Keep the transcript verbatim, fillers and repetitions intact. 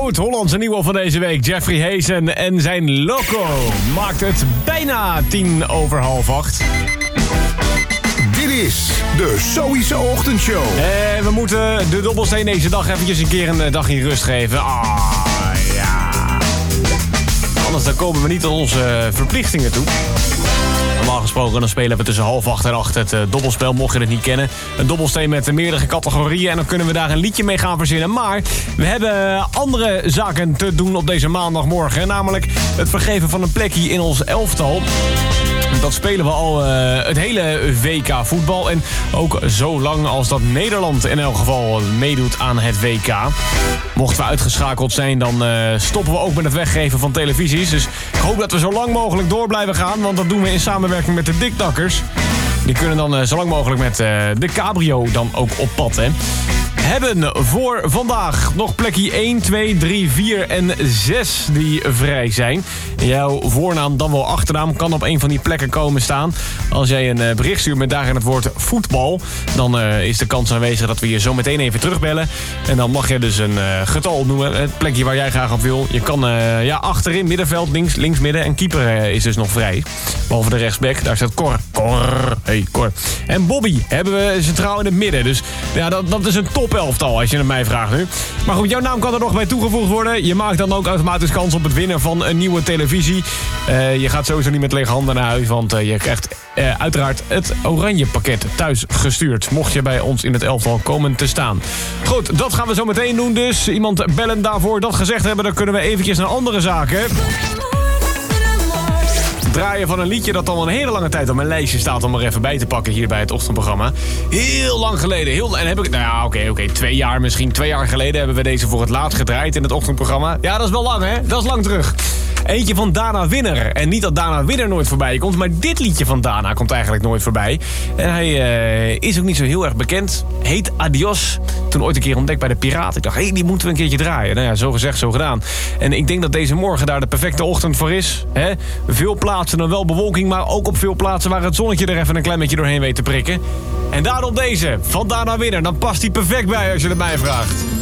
Oud-Hollandse nieuwe van deze week. Jeffrey Hazen en zijn Loco maakt het bijna tien over half acht. Dit is de Sowieso Ochtendshow. En we moeten de dobbelsteen deze dag eventjes een keer een dag in rust geven. Ah, ja. Anders dan komen we niet aan onze verplichtingen toe. Normaal gesproken dan spelen we tussen half acht en acht het uh, dobbelspel, mocht je het niet kennen. Een dobbelsteen met meerdere categorieën en dan kunnen we daar een liedje mee gaan verzinnen. Maar we hebben andere zaken te doen op deze maandagmorgen. Namelijk het vergeven van een plekje in ons elftal. Dat spelen we al uh, het hele W K voetbal. En ook zo lang als dat Nederland in elk geval meedoet aan het W K. Mochten we uitgeschakeld zijn, dan uh, stoppen we ook met het weggeven van televisies. Dus ik hoop dat we zo lang mogelijk door blijven gaan. Want dat doen we in samenwerking met de Dikdakkers. Die kunnen dan uh, zo lang mogelijk met uh, de Cabrio dan ook op pad, hè. Hebben voor vandaag nog plekje één, twee, drie, vier en zes die vrij zijn. Jouw voornaam, dan wel achternaam, kan op een van die plekken komen staan. Als jij een bericht stuurt met daarin het woord voetbal, dan uh, is de kans aanwezig dat we je zo meteen even terugbellen. En dan mag je dus een uh, getal noemen, het plekje waar jij graag op wil. Je kan uh, ja, achterin, middenveld, links, links, midden en keeper uh, is dus nog vrij. Behalve de rechtsback, daar staat Cor. Cor, hey Cor. En Bobby hebben we centraal in het midden. Dus ja, dat, dat is een top elftal als je het mij vraagt nu. Maar goed, jouw naam kan er nog bij toegevoegd worden. Je maakt dan ook automatisch kans op het winnen van een nieuwe televisie. Uh, je gaat sowieso niet met lege handen naar huis, want uh, je krijgt uh, uiteraard het oranje pakket thuis gestuurd. Mocht je bij ons in het elftal komen te staan. Goed, dat gaan we zo meteen doen dus. Iemand bellen daarvoor. Dat gezegd hebben, dan kunnen we eventjes naar andere zaken. Draaien van een liedje dat al een hele lange tijd op mijn lijstje staat om er even bij te pakken hier bij het ochtendprogramma. Heel lang geleden. Heel, en heb ik, nou ja, oké, okay, oké, okay, twee jaar misschien. Twee jaar geleden hebben we deze voor het laatst gedraaid in het ochtendprogramma. Ja, dat is wel lang, hè? Dat is lang terug. Eentje van Dana Winner. En niet dat Dana Winner nooit voorbij komt, maar dit liedje van Dana komt eigenlijk nooit voorbij. En hij uh, is ook niet zo heel erg bekend. Heet Adios. Toen ooit een keer ontdekt bij de Piraten. Ik dacht, hé, hey, die moeten we een keertje draaien. Nou ja, zo gezegd, zo gedaan. En ik denk dat deze morgen daar de perfecte ochtend voor is. Hè? Veel plaatsen dan wel bewolking, maar ook op veel plaatsen waar het zonnetje er even een klein beetje doorheen weet te prikken. En daarom deze, van Dana Winner. Dan past die perfect bij als je het mij vraagt.